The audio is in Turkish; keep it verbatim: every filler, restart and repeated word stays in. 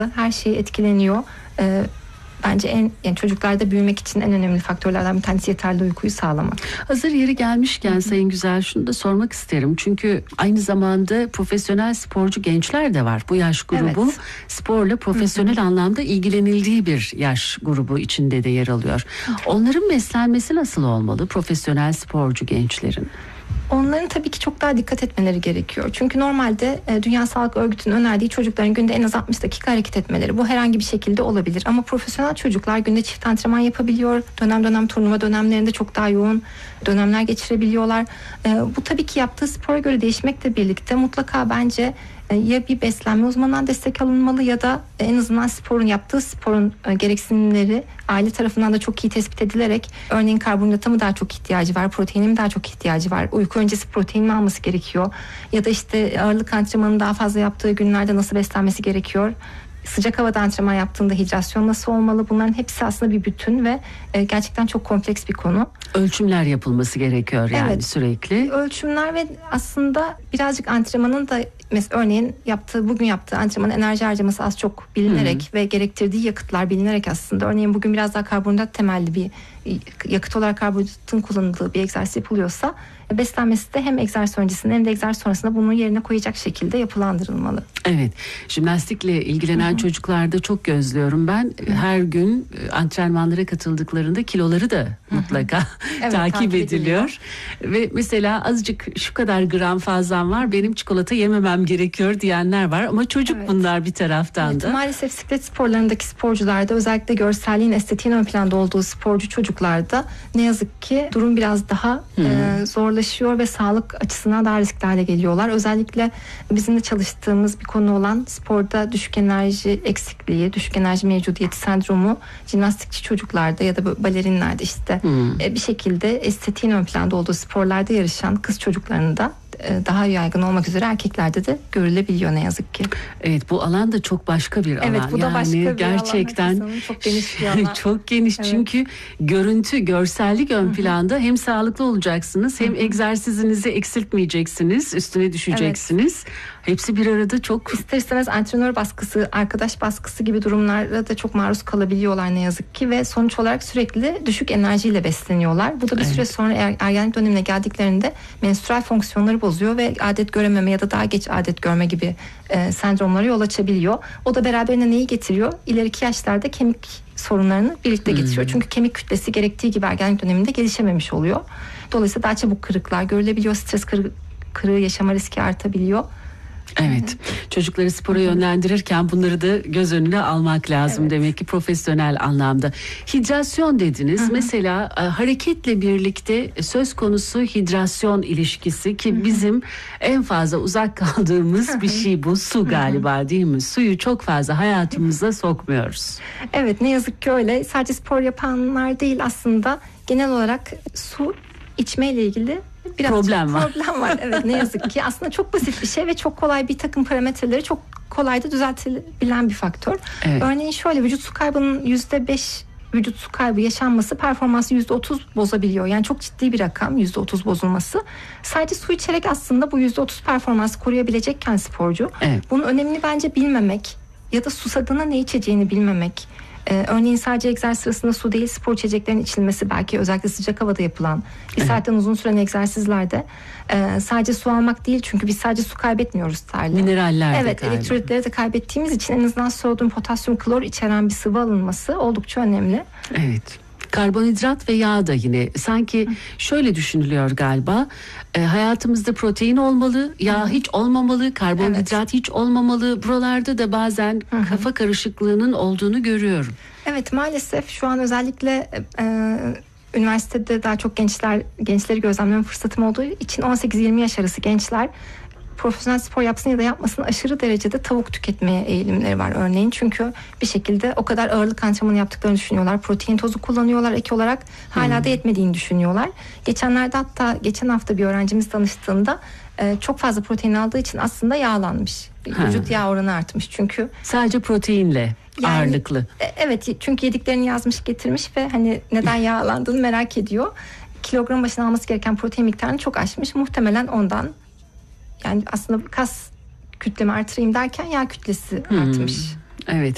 Her şey etkileniyor. Ee, bence en yani çocuklarda büyümek için en önemli faktörlerden bir tanesi yeterli uykuyu sağlamak. Hazır yeri gelmişken Hı-hı. Sayın Güzel, şunu da sormak isterim. Çünkü aynı zamanda profesyonel sporcu gençler de var. Bu yaş grubu evet. sporla profesyonel Hı-hı. anlamda ilgilenildiği bir yaş grubu içinde de yer alıyor. Onların beslenmesi nasıl olmalı, profesyonel sporcu gençlerin? Onların tabii ki çok daha dikkat etmeleri gerekiyor. Çünkü normalde e, Dünya Sağlık Örgütü'nün önerdiği çocukların günde en az altmış dakika hareket etmeleri. Bu herhangi bir şekilde olabilir. Ama profesyonel çocuklar günde çift antrenman yapabiliyor. Dönem dönem turnuva dönemlerinde çok daha yoğun dönemler geçirebiliyorlar. E, bu tabii ki yaptığı spora göre değişmekle birlikte mutlaka bence ya bir beslenme uzmanından destek alınmalı ya da en azından sporun yaptığı sporun gereksinimleri aile tarafından da çok iyi tespit edilerek, örneğin karbonhidrata mı daha çok ihtiyacı var, proteine mi daha çok ihtiyacı var, uyku öncesi protein mi alması gerekiyor ya da işte ağırlık antrenmanını daha fazla yaptığı günlerde nasıl beslenmesi gerekiyor, sıcak havada antrenman yaptığında hidrasyon nasıl olmalı, bunların hepsi aslında bir bütün ve gerçekten çok kompleks bir konu. Ölçümler yapılması gerekiyor yani evet, sürekli. Ölçümler ve aslında birazcık antrenmanın da mesela örneğin yaptığı bugün yaptığı antrenmanın enerji harcaması az çok bilinerek hmm. ve gerektirdiği yakıtlar bilinerek aslında örneğin bugün biraz daha karbonhidrat temelli bir yakıt olarak karbonhidratın kullanıldığı bir egzersiz yapılıyorsa beslenmesi de hem egzersiz öncesinde hem de egzersiz sonrasında bunun yerine koyacak şekilde yapılandırılmalı. Evet, jimnastikle ilgilenen Hı-hı. çocuklarda çok gözlüyorum ben. Hı-hı. Her gün antrenmanlara katıldıklarında kiloları da Hı-hı. mutlaka evet, takip, takip ediliyor. ediliyor. Ve mesela azıcık şu kadar gram fazlam var, benim çikolata yememem gerekiyor diyenler var. Ama çocuk evet. bunlar bir taraftan evet, da. Maalesef bisiklet sporlarındaki sporcularda özellikle görselliğin, estetiğin ön planda olduğu sporcu çocuklarda ne yazık ki durum biraz daha e, zorlaşıyor ve sağlık açısından daha riskli hale geliyorlar. Özellikle bizim de çalıştığımız bir konu olan sporda düşük enerji eksikliği, düşük enerji mevcudiyeti sendromu jimnastikçi çocuklarda ya da balerinlerde işte hmm. e, bir şekilde estetiğin ön planda olduğu sporlarda yarışan kız çocuklarında daha yaygın olmak üzere erkeklerde de görülebiliyor ne yazık ki. Evet, bu alan da çok başka bir alan. Evet, bu da yani başka bir gerçekten alan. Çok geniş bir alan. Çok geniş evet. Çünkü görüntü, görsellik ön Hı-hı. planda. Hem sağlıklı olacaksınız, hem Hı-hı. egzersizinizi eksiltmeyeceksiniz, üstüne düşeceksiniz. Evet. Hepsi bir arada çok... İster istemez antrenör baskısı, arkadaş baskısı gibi durumlara da çok maruz kalabiliyorlar ne yazık ki ve sonuç olarak sürekli düşük enerjiyle besleniyorlar. Bu da bir evet. süre sonra er, ergenlik dönemine geldiklerinde menstrüel fonksiyonları bozuyor ve adet görememe ya da daha geç adet görme gibi e, sendromlara yol açabiliyor. O da beraberine neyi getiriyor? İleriki yaşlarda kemik sorunlarını birlikte getiriyor. Hmm. Çünkü kemik kütlesi gerektiği gibi ergenlik döneminde gelişememiş oluyor. Dolayısıyla daha çabuk kırıklar görülebiliyor. Stres kırı, kırığı yaşama riski artabiliyor. Evet. Çocukları spora Hı-hı. yönlendirirken bunları da göz önüne almak lazım evet. demek ki profesyonel anlamda. Hidrasyon dediniz. Hı-hı. Mesela hareketle birlikte söz konusu hidrasyon ilişkisi ki Hı-hı. bizim en fazla uzak kaldığımız Hı-hı. bir şey bu. Su galiba Hı-hı. değil mi? Suyu çok fazla hayatımıza sokmuyoruz. Evet, ne yazık ki öyle. Sadece spor yapanlar değil aslında genel olarak su içmeyle ilgili biraz problem var. Problem var. Evet, ne yazık ki. Aslında çok basit bir şey ve çok kolay bir takım parametreleri çok kolay da düzeltilebilen bir faktör. Evet. Örneğin şöyle, vücut su kaybının yüzde beş vücut su kaybı yaşanması performansı yüzde otuz bozabiliyor. Yani çok ciddi bir rakam yüzde otuz bozulması. Sadece su içerek aslında bu yüzde otuz performansı koruyabilecekken sporcu evet. bunun önemini bence bilmemek ya da susadığına ne içeceğini bilmemek. Ee, örneğin sadece egzersiz sırasında su değil, spor içeceklerinin içilmesi, belki özellikle sıcak havada yapılan bir saatten uzun süren egzersizlerde e, sadece su almak değil, çünkü biz sadece su kaybetmiyoruz terle. Mineraller de evet, kaybediyor. elektrolitleri de kaybettiğimiz için en azından sodyum, potasyum, klor içeren bir sıvı alınması oldukça önemli. Evet. Karbonhidrat ve yağ da yine sanki şöyle düşünülüyor galiba, e, hayatımızda protein olmalı, yağ Hı. hiç olmamalı, karbonhidrat evet. hiç olmamalı. Buralarda da bazen Hı. kafa karışıklığının olduğunu görüyorum. Evet, maalesef şu an özellikle e, üniversitede daha çok gençler gençleri gözlemleme fırsatım olduğu için on sekiz yirmi yaş arası gençler profesyonel spor yapsın ya da yapmasın aşırı derecede tavuk tüketmeye eğilimleri var örneğin. Çünkü bir şekilde o kadar ağırlık antrenmanı yaptıklarını düşünüyorlar. Protein tozu kullanıyorlar ek olarak. Hala hmm. da yetmediğini düşünüyorlar. Geçenlerde hatta geçen hafta bir öğrencimiz tanıştığında e, çok fazla protein aldığı için aslında yağlanmış. Ha. Vücut yağ oranı artmış çünkü. Sadece proteinle yani, ağırlıklı. E, evet, çünkü yediklerini yazmış getirmiş ve hani neden yağlandığını merak ediyor. Kilogram başına alması gereken protein miktarını çok aşmış. Muhtemelen ondan. Yani aslında kas kütlemi artırayım derken yağ kütlesi hmm, artmış. Evet.